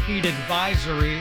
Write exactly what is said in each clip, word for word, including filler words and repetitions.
heat advisory.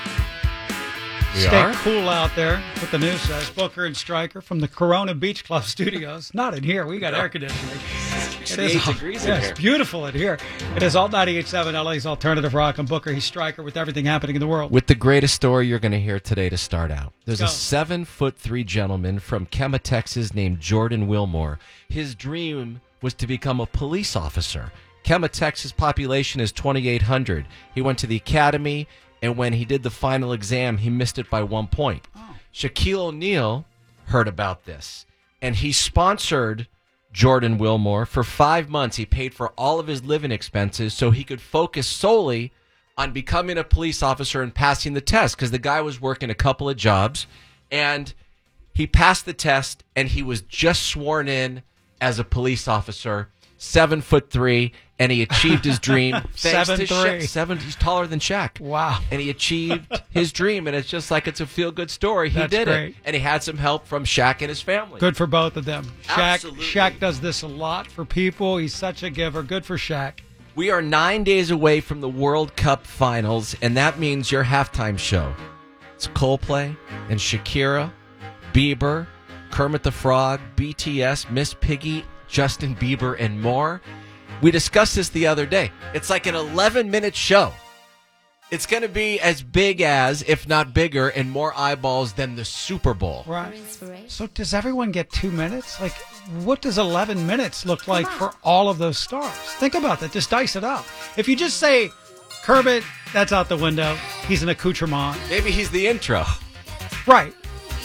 We Stay are? cool out there, what the news says. Booker and Stryker from the Corona Beach Club studios. Not in here. We got air conditioning. It is sixty-eight degrees in yeah, here. It's beautiful in here. It is Alt ninety-eight point seven, L A's Alternative Rock. I'm Booker. He's Stryker with everything happening in the world. With the greatest story you're going to hear today to start out. There's a Let's go. seven-foot-three gentleman from Kema, Texas named Jordan Wilmore. His dream was to become a police officer. Kema, Texas population is twenty-eight hundred. He went to the academy, and when he did the final exam, he missed it by one point. Oh. Shaquille O'Neal heard about this, and he sponsored Jordan Wilmore for five months. He paid for all of his living expenses so he could focus solely on becoming a police officer and passing the test, because the guy was working a couple of jobs, and he passed the test, and he was just sworn in as a police officer, seven foot three, and he achieved his dream. thanks Seven to three. Shaq. Seven, he's taller than Shaq. Wow. And he achieved his dream, and it's just like it's a feel-good story. He That's did great. it, and he had some help from Shaq and his family. Good for both of them. Shaq, Absolutely. Shaq does this a lot for people. He's such a giver. Good for Shaq. We are nine days away from the World Cup finals, and that means your halftime show. It's Coldplay and Shakira, Bieber, Kermit the Frog, B T S, Miss Piggy, Justin Bieber, and more. We discussed this the other day. It's like an eleven-minute show. It's going to be as big as, if not bigger, and more eyeballs than the Super Bowl. Right. So does everyone get two minutes? Like, what does eleven minutes look like for all of those stars? Think about that. Just dice it up. If you just say, Kermit, that's out the window. He's an accoutrement. Maybe he's the intro. Right.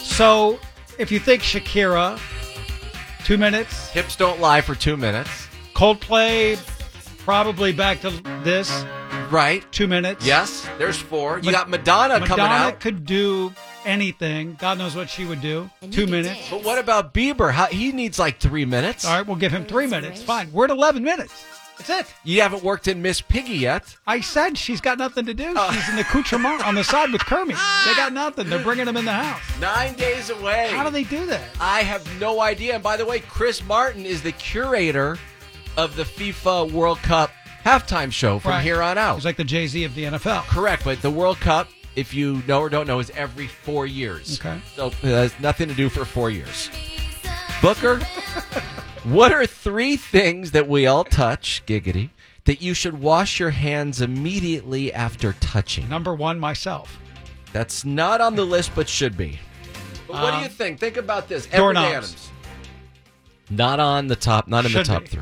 So if you think Shakira, two minutes. Hips don't lie for two minutes. Coldplay, probably back to this, Right. two minutes. Yes, there's four. You Ma- got Madonna, coming Madonna out. could do anything. God knows what she would do. And Two you can minutes. dance. But what about Bieber? How, he needs like three minutes. All right, we'll give him three minutes. Fine. We're at eleven minutes. That's it. You haven't worked in Miss Piggy yet. I said she's got nothing to do. Oh. She's an accoutrement on the side with Kermit. They got nothing. They're bringing them in the house. Nine days away. How do they do that? I have no idea. And by the way, Chris Martin is the curator of the FIFA World Cup halftime show from Right. here on out. He's like the Jay-Z of the N F L. Correct, but the World Cup, if you know or don't know, is every four years. Okay. So it has nothing to do for four years. Booker, what are three things that we all touch, giggity, that you should wash your hands immediately after touching? Number one, myself. That's not on the list, but should be. But what Um, do you think? Think about this. Everyday doorknobs. items. Not on the top, not in Should the top be. three.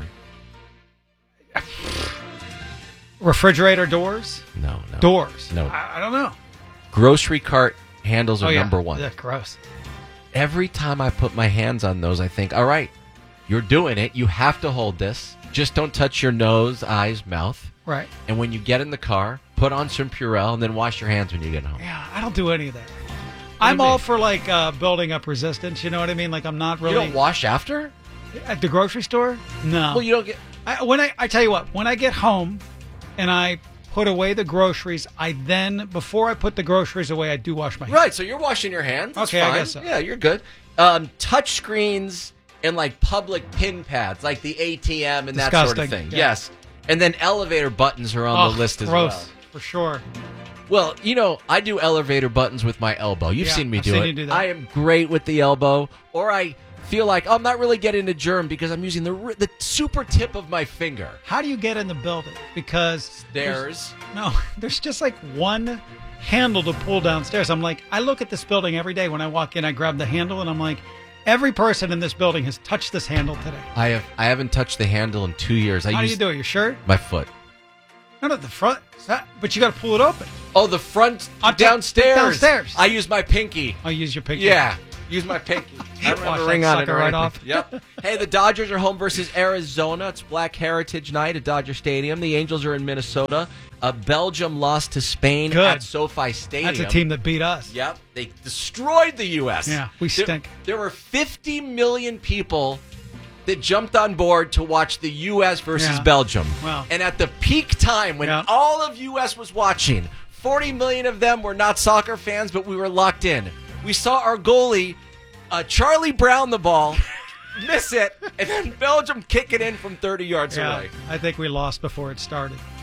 Refrigerator doors? No, no. Doors. No. I, I don't know. Grocery cart handles are oh, yeah. number one. Yeah, gross. Every time I put my hands on those, I think, all right, you're doing it. You have to hold this. Just don't touch your nose, eyes, mouth. Right. And when you get in the car, put on some Purell and then wash your hands when you get home. Yeah, I don't do any of that. do I'm you all mean? for, like, uh, building up resistance. You know what I mean? Like, I'm not really... You don't wash after? At the grocery store? No. Well, you don't get... I, when I, I tell you what, when I get home and I put away the groceries, I then, before I put the groceries away, I do wash my hands. Right, so you're washing your hands. That's Okay, I fine. guess so. Yeah, you're good. Um, touch screens and, like, public pin pads, like the A T M and that sort of Disgusting. thing. Yeah. Yes. And then elevator buttons are on Oh, the list as gross, well. for sure. Well, you know, I do elevator buttons with my elbow. You've Yeah, seen me I've do seen it. you do that. I am great with the elbow, or I feel like oh, I'm not really getting a germ because I'm using the r- the super tip of my finger. How do you get in the building? Because There's no, there's just like one handle to pull downstairs. I'm like, I look at this building every day. When I walk in, I grab the handle, and I'm like, every person in this building has touched this handle today. I have I haven't touched the handle in two years. I How do use you do it? Your shirt? my foot. No, not the front. Is that- But you got to pull it open. Oh, the front On top- downstairs. downstairs. I use my pinky. I'll use your picture. Yeah, use my pinky. I don't Wash have a that ring on it sucker or right anything. off. Yep. Hey, the Dodgers are home versus Arizona. It's Black Heritage Night at Dodger Stadium. The Angels are in Minnesota. Uh, Belgium lost to Spain Good. at SoFi Stadium. That's a team that beat us. Yep. They destroyed the U S Yeah, we There- stink. There, were fifty million people that jumped on board to watch the U S versus Yeah. Belgium. Wow. And at the peak time when Yeah. all of U S was watching, forty million of them were not soccer fans, but we were locked in. We saw our goalie, uh, Charlie Brown, the ball, miss it, and then Belgium kick it in from thirty yards Yeah, away. I think we lost before it started.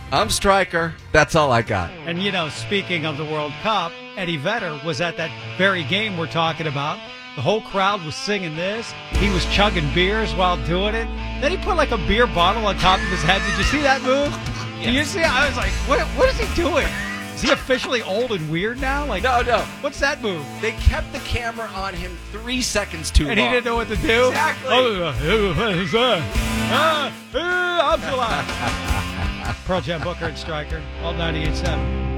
I'm Striker. That's all I got. And, you know, speaking of the World Cup, Eddie Vedder was at that very game we're talking about. The whole crowd was singing this. He was chugging beers while doing it. Then he put like a beer bottle on top of his head. Did you see that move? Yes. Did you see? I was like, what, what is he doing? Is he officially old and weird now? Like, No, no. what's that move? They kept the camera on him three seconds too And long. he didn't know what to do? Exactly. Oh, what is that? Ah, ah, I'm July. Pearl Jam, Booker, and Stryker, all ninety-eight point seven.